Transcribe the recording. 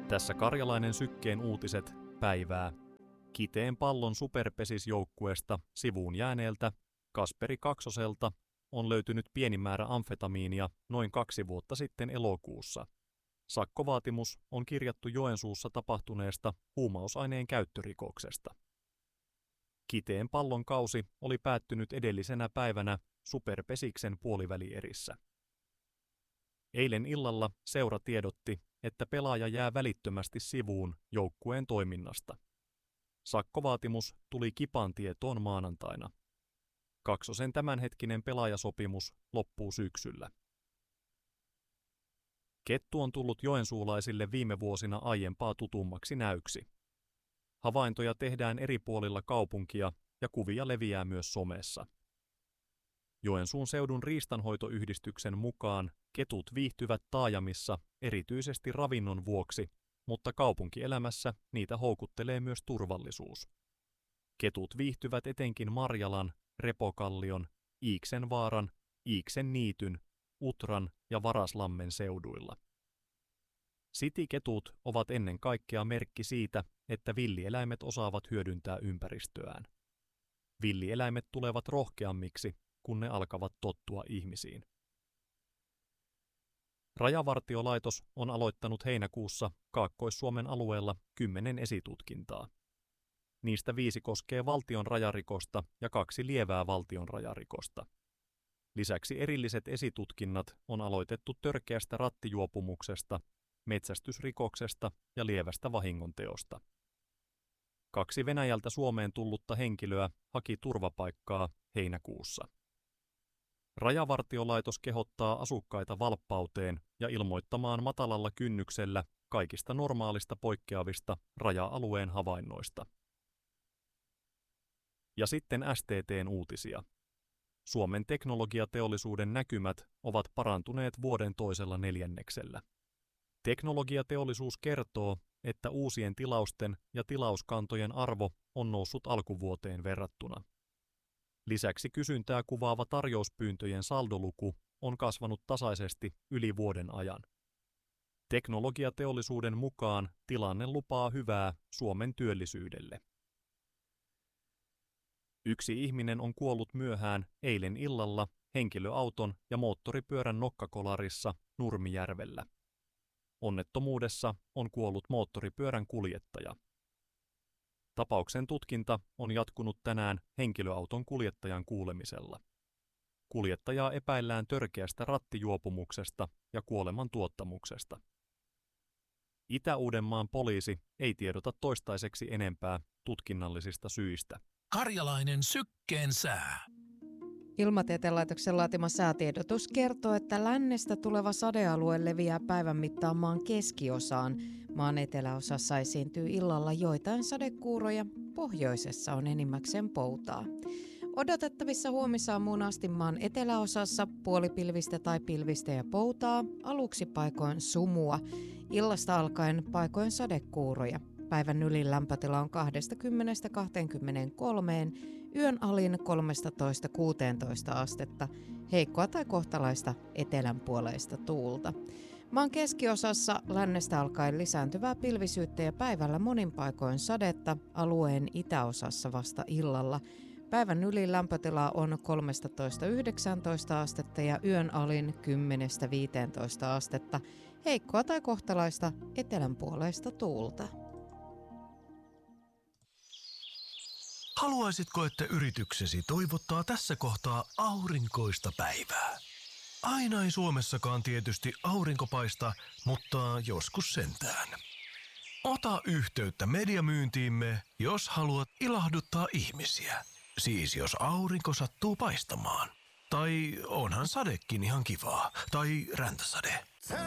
Tässä Karjalainen Sykkeen uutiset päivää. Kiteen Pallon superpesisjoukkueesta sivuun jääneeltä Kasperi Kaksoselta on löytynyt pieni määrä amfetamiinia noin 2 vuotta sitten elokuussa. Sakkovaatimus on kirjattu Joensuussa tapahtuneesta huumausaineen käyttörikoksesta. Kiteen Pallon kausi oli päättynyt edellisenä päivänä superpesiksen puolivälierissä. Eilen illalla seura tiedotti, että pelaaja jää välittömästi sivuun joukkueen toiminnasta. Sakkovaatimus tuli Kipan tietoon maanantaina. Kaksosen tämänhetkinen pelaajasopimus loppuu syksyllä. Kettu on tullut joensuulaisille viime vuosina aiempaa tutummaksi näyksi. Havaintoja tehdään eri puolilla kaupunkia ja kuvia leviää myös somessa. Joensuun seudun riistanhoitoyhdistyksen mukaan ketut viihtyvät taajamissa erityisesti ravinnon vuoksi, mutta kaupunkielämässä niitä houkuttelee myös turvallisuus. Ketut viihtyvät etenkin Marjalan, Repokallion, Iiksenvaaran, Iiksen niityn, Utran ja Varaslammen seuduilla. Citiketut ovat ennen kaikkea merkki siitä, että villieläimet osaavat hyödyntää ympäristöään. Villieläimet tulevat rohkeammiksi, kun ne alkavat tottua ihmisiin. Rajavartiolaitos on aloittanut heinäkuussa Kaakkois-Suomen alueella 10 esitutkintaa. Niistä 5 koskee valtion rajarikosta ja 2 lievää valtion rajarikosta. Lisäksi erilliset esitutkinnat on aloitettu törkeästä rattijuopumuksesta, metsästysrikoksesta ja lievästä vahingonteosta. 2 Venäjältä Suomeen tullutta henkilöä haki turvapaikkaa heinäkuussa. Rajavartiolaitos kehottaa asukkaita valppauteen ja ilmoittamaan matalalla kynnyksellä kaikista normaalista poikkeavista raja-alueen havainnoista. Ja sitten STT:n uutisia. Suomen teknologiateollisuuden näkymät ovat parantuneet vuoden toisella neljänneksellä. Teknologiateollisuus kertoo, että uusien tilausten ja tilauskantojen arvo on noussut alkuvuoteen verrattuna. Lisäksi kysyntää kuvaava tarjouspyyntöjen saldoluku on kasvanut tasaisesti yli vuoden ajan. Teknologiateollisuuden mukaan tilanne lupaa hyvää Suomen työllisyydelle. 1 ihminen on kuollut myöhään eilen illalla henkilöauton ja moottoripyörän nokkakolarissa Nurmijärvellä. Onnettomuudessa on kuollut moottoripyörän kuljettaja. Tapauksen tutkinta on jatkunut tänään henkilöauton kuljettajan kuulemisella. Kuljettajaa epäillään törkeästä rattijuopumuksesta ja kuolemantuottamuksesta. Itä-Uudenmaan poliisi ei tiedota toistaiseksi enempää tutkinnallisista syistä. Karjalainen Sykkeen sää. Ilmatieteen laitoksen laatima säätiedotus kertoo, että lännestä tuleva sadealue leviää päivän mittaan maan keskiosaan. Maan eteläosassa esiintyy illalla joitain sadekuuroja, pohjoisessa on enimmäkseen poutaa. Odotettavissa huomisaamuun asti maan eteläosassa puolipilvistä tai pilvistä ja poutaa, aluksi paikoin sumua. Illasta alkaen paikoin sadekuuroja. Päivän ylin lämpötila on 20–23, yön alin 13–16 astetta, heikkoa tai kohtalaista etelänpuoleista tuulta. Maan keskiosassa lännestä alkaen lisääntyvää pilvisyyttä ja päivällä monin paikoin sadetta, alueen itäosassa vasta illalla. Päivän ylin lämpötila on 13–19 astetta ja yön alin 10–15 astetta, heikkoa tai kohtalaista etelänpuoleista tuulta. Haluaisitko, että yrityksesi toivottaa tässä kohtaa aurinkoista päivää? Aina ei Suomessakaan tietysti aurinko paista, mutta joskus sentään. Ota yhteyttä mediamyyntiimme, jos haluat ilahduttaa ihmisiä. Siis jos aurinko sattuu paistamaan. Tai onhan sadekin ihan kivaa. Tai räntäsade.